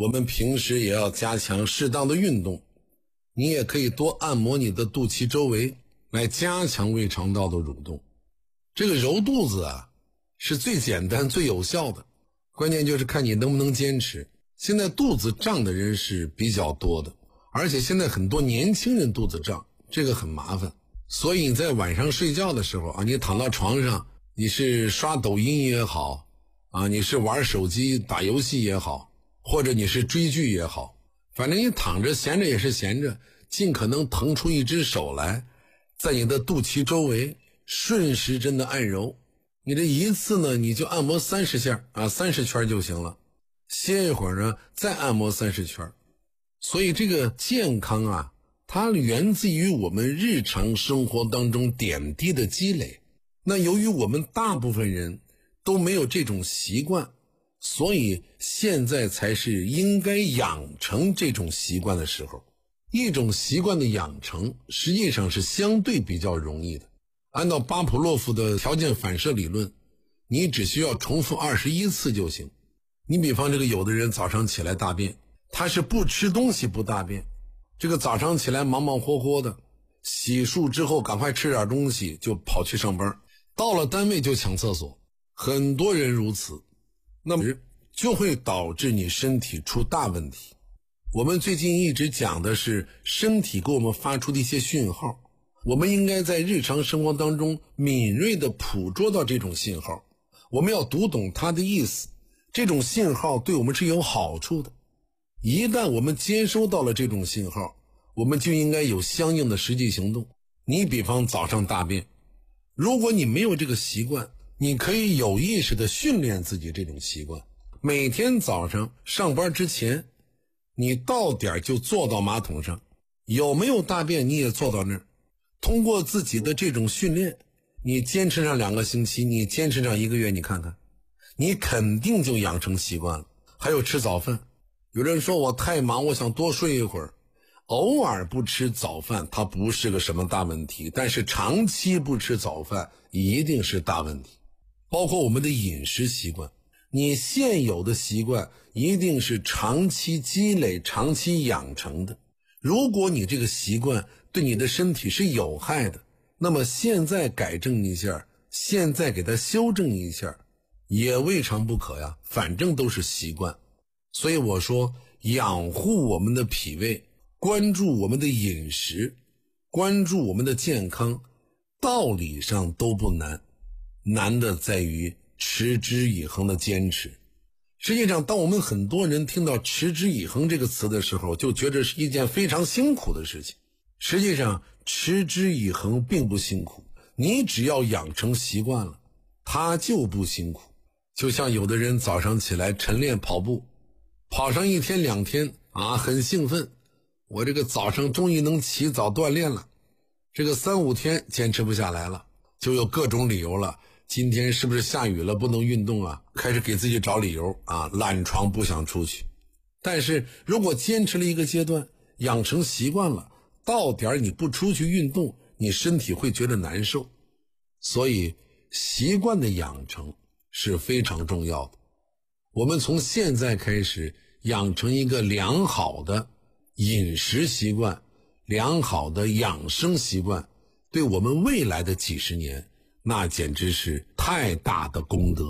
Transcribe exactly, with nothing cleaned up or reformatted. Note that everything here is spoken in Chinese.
我们平时也要加强适当的运动，你也可以多按摩你的肚脐周围，来加强胃肠道的蠕动。这个揉肚子啊，是最简单最有效的，关键就是看你能不能坚持。现在肚子胀的人是比较多的，而且现在很多年轻人肚子胀，这个很麻烦。所以你在晚上睡觉的时候啊，你躺到床上，你是刷抖音也好啊，你是玩手机打游戏也好，或者你是追剧也好，反正你躺着闲着也是闲着，尽可能腾出一只手来，在你的肚脐周围顺时针的按揉。你这一次呢，你就按摩三十下啊，三十圈就行了。歇一会儿呢，再按摩三十圈。所以这个健康啊，它源自于我们日常生活当中点滴的积累。那由于我们大部分人都没有这种习惯，所以现在才是应该养成这种习惯的时候。一种习惯的养成实际上是相对比较容易的。按照巴甫洛夫的条件反射理论，你只需要重复二十一次就行。你比方这个有的人早上起来大便，他是不吃东西不大便，这个早上起来忙忙活活的，洗漱之后赶快吃点东西就跑去上班，到了单位就抢厕所，很多人如此，那么就会导致你身体出大问题。我们最近一直讲的是身体给我们发出的一些讯号，我们应该在日常生活当中敏锐地捕捉到这种信号，我们要读懂它的意思，这种信号对我们是有好处的。一旦我们接收到了这种信号，我们就应该有相应的实际行动。你比方早上大便，如果你没有这个习惯，你可以有意识地训练自己这种习惯。每天早上上班之前，你到点就坐到马桶上，有没有大便你也坐到那儿。通过自己的这种训练，你坚持上两个星期，你坚持上一个月，你看看，你肯定就养成习惯了。还有吃早饭，有人说我太忙，我想多睡一会儿，偶尔不吃早饭它不是个什么大问题，但是长期不吃早饭一定是大问题。包括我们的饮食习惯，你现有的习惯一定是长期积累长期养成的。如果你这个习惯对你的身体是有害的，那么现在改正一下，现在给它修正一下也未尝不可呀，反正都是习惯。所以我说养护我们的脾胃，关注我们的饮食，关注我们的健康，道理上都不难，难的在于持之以恒的坚持。实际上当我们很多人听到持之以恒这个词的时候，就觉得是一件非常辛苦的事情。实际上持之以恒并不辛苦，你只要养成习惯了，它就不辛苦。就像有的人早上起来晨练跑步，跑上一天两天啊，很兴奋，我这个早上终于能起早锻炼了。这个三五天坚持不下来了，就有各种理由了。今天是不是下雨了不能运动啊？开始给自己找理由啊，懒床不想出去。但是如果坚持了一个阶段，养成习惯了，到点你不出去运动，你身体会觉得难受。所以习惯的养成是非常重要的。我们从现在开始养成一个良好的饮食习惯，良好的养生习惯，对我们未来的几十年那简直是太大的功德。